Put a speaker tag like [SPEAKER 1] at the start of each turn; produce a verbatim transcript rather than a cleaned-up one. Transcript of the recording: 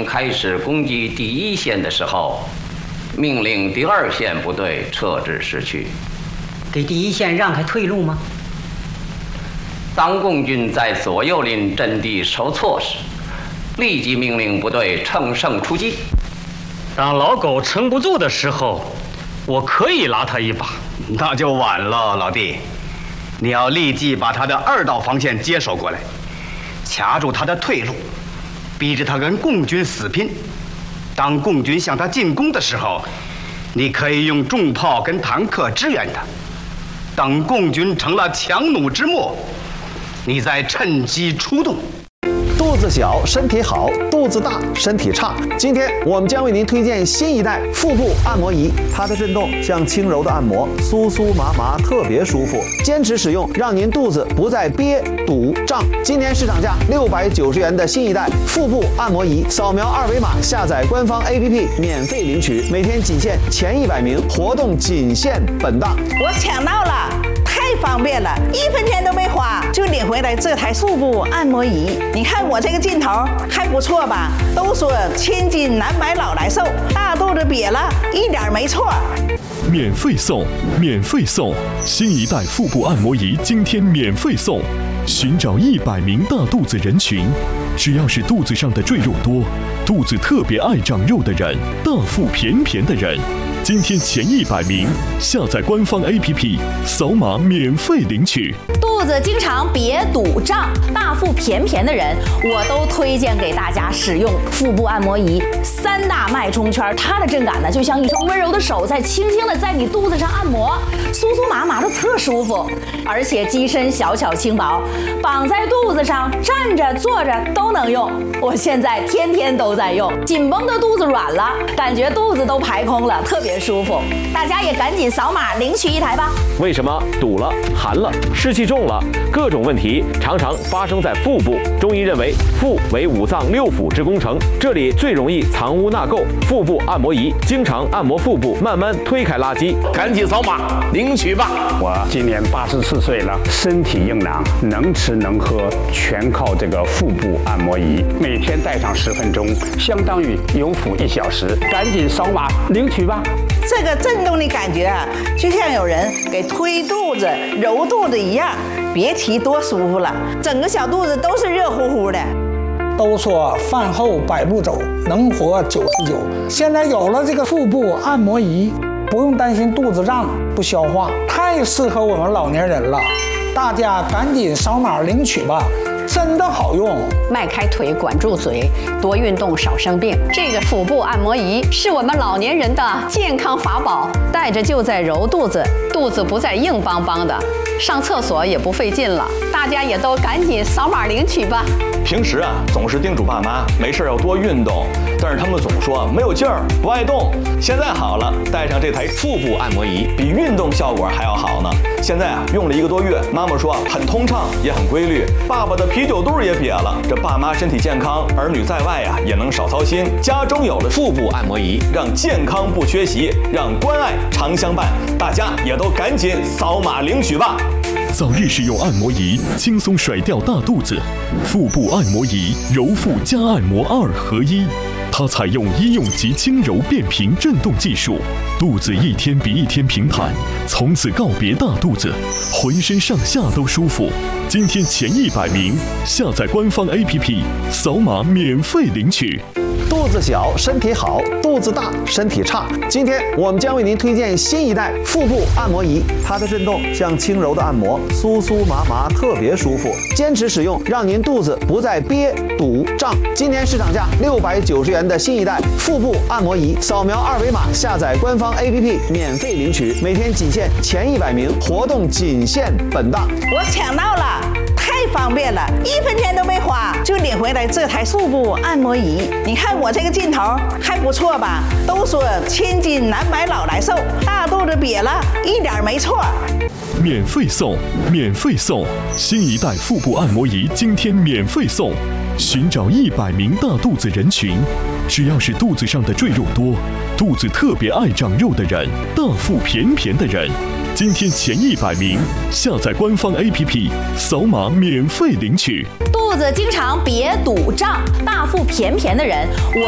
[SPEAKER 1] 兵开始攻击第一线的时候，命令第二线部队撤至市区，
[SPEAKER 2] 给第一线让开退路吗？
[SPEAKER 1] 当共军在左右邻阵地受挫时，立即命令部队乘胜出击。
[SPEAKER 3] 当老狗撑不住的时候，我可以拉他一把。
[SPEAKER 4] 那就晚了，老弟，你要立即把他的二道防线接手过来，卡住他的退路，逼着他跟共军死拼。当共军向他进攻的时候，你可以用重炮跟坦克支援他。等共军成了强弩之末，你再趁机出动。
[SPEAKER 5] 肚子小身体好，肚子大身体差。今天我们将为您推荐新一代腹部按摩仪，它的震动像轻柔的按摩，酥酥麻麻，特别舒服。坚持使用，让您肚子不再憋、堵、胀。今天市场价六百九十元的新一代腹部按摩仪，扫描二维码下载官方 A P P 免费领取，每天仅限前一百名，活动仅限本档。
[SPEAKER 6] 我抢到了！太方便了，一分钱都没花就领回来这台腹部按摩仪。你看我这个劲头还不错吧？都说千金难买老来瘦，大肚子瘪了一点没错。
[SPEAKER 7] 免费送，免费送！新一代腹部按摩仪今天免费送，寻找一百名大肚子人群，只要是肚子上的赘肉多、肚子特别爱长肉的人、大腹便便的人。今天前一百名下载官方 A P P， 扫码免费领取。
[SPEAKER 8] 肚子经常瘪堵胀、大腹便便的人，我都推荐给大家使用腹部按摩仪。三大脉冲圈，它的震感呢，就像一双温柔的手在轻轻的在你肚子上按摩，酥酥麻麻的特舒服。而且机身小巧轻薄，绑在肚子上，站着坐着都能用。我现在天天都在用，紧绷的肚子软了，感觉肚子都排空了，特别舒服。大家也赶紧扫码领取一台吧。
[SPEAKER 9] 为什么堵了、寒了、湿气重了，各种问题常常发生在腹部？中医认为，腹为五脏六腑之工程，这里最容易藏污纳垢。腹部按摩仪经常按摩腹部，慢慢推开垃圾。赶紧扫码领取吧！
[SPEAKER 10] 我今年八十四岁了，身体硬朗，能吃能喝，全靠这个腹部按摩仪。每天戴上十分钟，相当于有腹一小时。赶紧扫码领取吧！
[SPEAKER 6] 这个震动的感觉啊，就像有人给推肚子、揉肚子一样，别提多舒服了，整个小肚子都是热乎乎的。
[SPEAKER 11] 都说饭后百步走，能活九十九。现在有了这个腹部按摩仪，不用担心肚子胀不消化，太适合我们老年人了。大家赶紧扫码领取吧！真的好用，
[SPEAKER 12] 迈开腿，管住嘴，多运动，少生病。这个腹部按摩仪是我们老年人的健康法宝，带着就在揉肚子，肚子不再硬邦邦的，上厕所也不费劲了。大家也都赶紧扫码领取吧。
[SPEAKER 13] 平时啊，总是叮嘱爸妈没事要多运动，但是他们总说没有劲儿，不爱动。现在好了，带上这台腹部按摩仪，比运动效果还要好呢。现在啊，用了一个多月，妈妈说很通畅，也很规律。爸爸的啤酒肚也瘪了，这爸妈身体健康，儿女在外啊也能少操心。家中有了腹部按摩仪，让健康不缺席，让关爱常相伴。大家也都赶紧扫码领取吧！
[SPEAKER 7] 早日使用按摩仪，轻松甩掉大肚子。腹部按摩仪，揉腹加按摩二合一。它采用医用级轻柔变频震动技术，肚子一天比一天平坦，从此告别大肚子，浑身上下都舒服。今天前一百名下载官方 A P P， 扫码免费领取。
[SPEAKER 5] 肚子小身体好，肚子大身体差。今天我们将为您推荐新一代腹部按摩仪，它的震动像轻柔的按摩，酥酥麻麻，特别舒服。坚持使用，让您肚子不再憋、堵、胀。今天市场价六百九十元的新一代腹部按摩仪，扫描二维码下载官方 A P P 免费领取，每天仅限前一百名，活动仅限本档。
[SPEAKER 6] 我抢到了！太方便了，一分钱都没花就领回来这台腹部按摩仪。你看我这个劲头还不错吧？都说千金难买老来瘦，大肚子瘪了一点没错。
[SPEAKER 7] 免费送，免费送！新一代腹部按摩仪今天免费送，寻找一百名大肚子人群，只要是肚子上的赘肉多、肚子特别爱长肉的人、大腹便便的人。今天前一百名下载官方 A P P， 扫码免费领取。
[SPEAKER 8] 肚子经常瘪堵胀、大腹便便的人，我